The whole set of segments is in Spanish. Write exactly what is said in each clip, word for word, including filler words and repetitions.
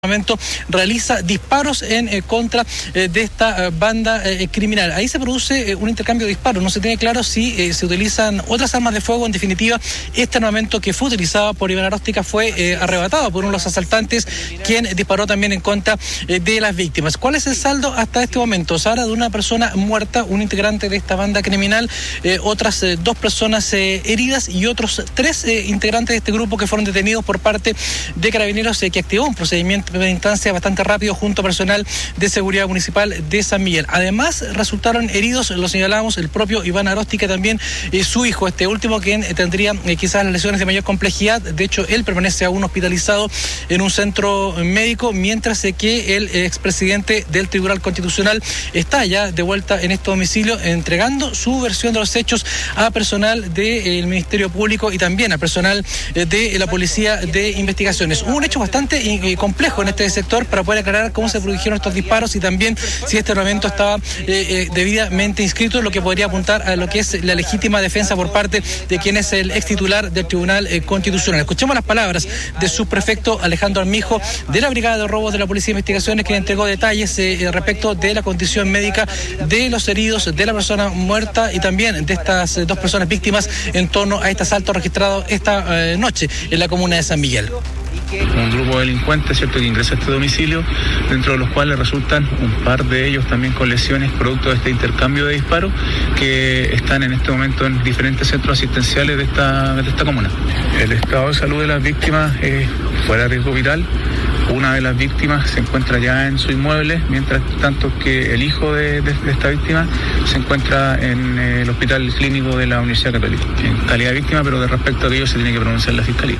momento realiza disparos en eh, contra eh, de esta eh, banda eh, criminal. Ahí se produce eh, un intercambio de disparos. No se tiene claro si eh, se utilizan otras armas de fuego. En definitiva, este armamento que fue utilizado por Iván Aróstica fue eh, arrebatado por uno de los asaltantes, quien disparó también en contra eh, de las víctimas. ¿Cuál es el saldo hasta este momento? Se habla de una persona muerta, un integrante de esta banda criminal, eh, otras eh, dos personas eh, heridas y otros tres eh, integrantes de este grupo que fueron detenidos por parte de Carabineros, eh, que activó un procedimiento de instancia bastante rápido junto a personal de seguridad municipal de San Miguel. Además, resultaron heridos, lo señalamos, el propio Iván Aróstica, también eh, su hijo, este último, quien eh, tendría eh, quizás las lesiones de mayor complejidad. De hecho, él permanece aún hospitalizado en un centro médico, mientras eh, que el eh, expresidente del Tribunal Constitucional está ya de vuelta en este domicilio, entregando su versión de los hechos a personal del Ministerio Público y también a personal eh, de la Policía de Investigaciones. Un hecho bastante eh, complejo en este sector para poder aclarar cómo se produjeron estos disparos y también si este armamento estaba eh, eh, debidamente inscrito, lo que podría apuntar a lo que es la legítima defensa por parte de quien es el ex titular del Tribunal eh, Constitucional. Escuchemos las palabras de su prefecto Alejandro Armijo, de la Brigada de Robos de la Policía de Investigaciones, que entregó detalles eh, respecto de la condición médica de los heridos, de la persona muerta y también de estas eh, dos personas víctimas en torno a este asalto registrado esta eh, noche en la comuna de San Miguel. Un grupo de delincuentes, ¿cierto?, que ingresa a este domicilio, dentro de los cuales resultan un par de ellos también con lesiones producto de este intercambio de disparos, que están en este momento en diferentes centros asistenciales de esta, de esta comuna. El estado de salud de las víctimas es fuera de riesgo vital. Una de las víctimas se encuentra ya en su inmueble, mientras tanto que el hijo de, de, de esta víctima se encuentra en el Hospital Clínico de la Universidad Católica, en calidad de víctima, pero de respecto a ello se tiene que pronunciar la Fiscalía.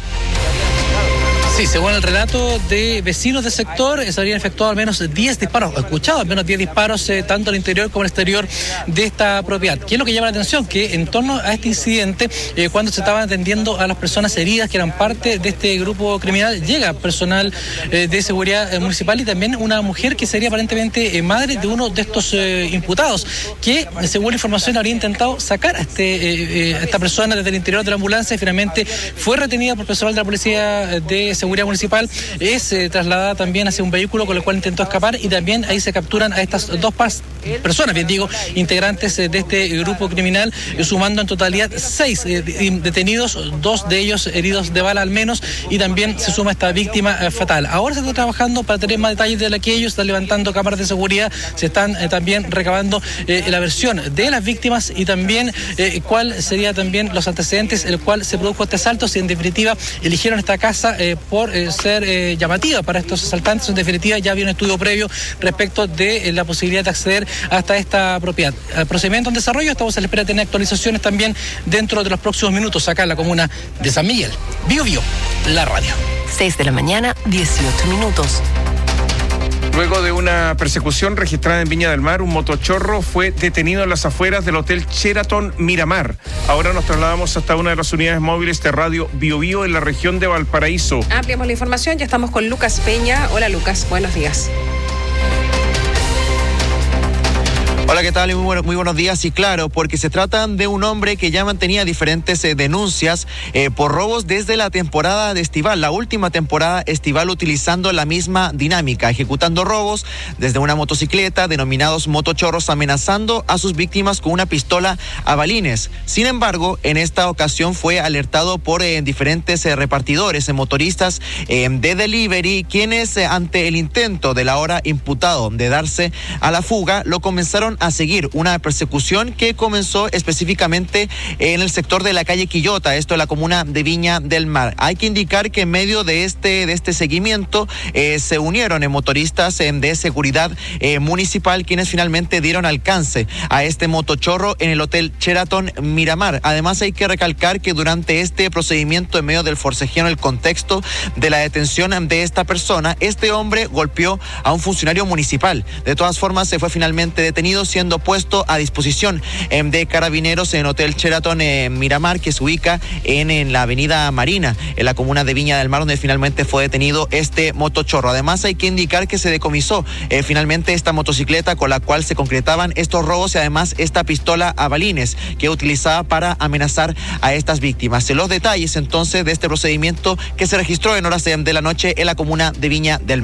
Sí, según el relato de vecinos del sector, se habrían efectuado al menos diez disparos, o escuchado al menos diez disparos, eh, tanto al interior como al exterior de esta propiedad. ¿Qué es lo que llama la atención? Que en torno a este incidente, eh, cuando se estaban atendiendo a las personas heridas que eran parte de este grupo criminal, llega personal eh, de seguridad eh, municipal y también una mujer que sería aparentemente eh, madre de uno de estos eh, imputados, que según la información habría intentado sacar a, este, eh, eh, a esta persona desde el interior de la ambulancia y finalmente fue retenida por personal de la Policía de Seguridad Municipal. Es eh, trasladada también hacia un vehículo con el cual intentó escapar y también ahí se capturan a estas dos pas- personas, bien digo, integrantes eh, de este grupo criminal, eh, sumando en totalidad seis eh, detenidos, dos de ellos heridos de bala al menos, y también se suma esta víctima eh, fatal. Ahora se está trabajando para tener más detalles de la que ellos están levantando cámaras de seguridad, se están eh, también recabando eh, la versión de las víctimas y también eh, cuál sería también los antecedentes el cual se produjo este asalto, si en definitiva eligieron esta casa eh, por eh, ser eh, llamativa para estos asaltantes. En definitiva, ya había un estudio previo respecto de eh, la posibilidad de acceder hasta esta propiedad. El procedimiento en desarrollo, estamos a la espera de tener actualizaciones también dentro de los próximos minutos acá en la comuna de San Miguel. Bio Bio, la radio. seis de la mañana, dieciocho minutos. Luego de una persecución registrada en Viña del Mar, un motochorro fue detenido en las afueras del Hotel Sheraton Miramar. Ahora nos trasladamos hasta una de las unidades móviles de Radio Bio Bio en la región de Valparaíso. Ampliamos la información, ya estamos con Lucas Peña. Hola Lucas, buenos días. Hola, ¿qué tal? Muy, bueno, muy buenos días. Y claro, porque se trata de un hombre que ya mantenía diferentes eh, denuncias eh, por robos desde la temporada de estival, la última temporada estival, utilizando la misma dinámica, ejecutando robos desde una motocicleta, denominados motochorros, amenazando a sus víctimas con una pistola a balines. Sin embargo, en esta ocasión fue alertado por eh, diferentes eh, repartidores, eh, motoristas eh, de delivery, quienes eh, ante el intento del ahora imputado de darse a la fuga, lo comenzaron a seguir, una persecución que comenzó específicamente en el sector de la calle Quillota, esto en la comuna de Viña del Mar. Hay que indicar que en medio de este de este seguimiento eh, se unieron eh, motoristas eh, de seguridad eh, municipal, quienes finalmente dieron alcance a este motochorro en el Hotel Sheraton Miramar. Además, hay que recalcar que durante este procedimiento, en medio del forcejeo, en el contexto de la detención de esta persona, este hombre golpeó a un funcionario municipal. De todas formas, se fue finalmente detenido. domicilio, siendo puesto a disposición eh, de carabineros en Hotel Sheraton eh, Miramar, que se ubica en, en la avenida Marina, en la comuna de Viña del Mar, donde finalmente fue detenido este motochorro. Además, hay que indicar que se decomisó eh, finalmente esta motocicleta con la cual se concretaban estos robos y además esta pistola a balines que utilizaba para amenazar a estas víctimas. Los detalles entonces de este procedimiento que se registró en horas de la noche en la comuna de Viña del Mar.